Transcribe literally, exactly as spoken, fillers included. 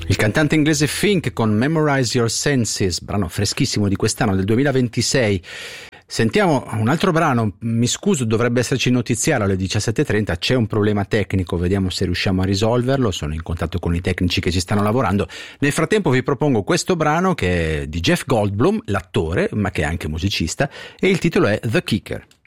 Il cantante inglese Fink con Memorize Your Senses, brano freschissimo di quest'anno, del duemilaventisei. Sentiamo un altro brano, mi scuso, dovrebbe esserci il notiziario alle diciassette e trenta, c'è un problema tecnico, vediamo se riusciamo a risolverlo, sono in contatto con i tecnici che ci stanno lavorando. Nel frattempo vi propongo questo brano che è di Jeff Goldblum, l'attore, ma che è anche musicista, e il titolo è The Kicker.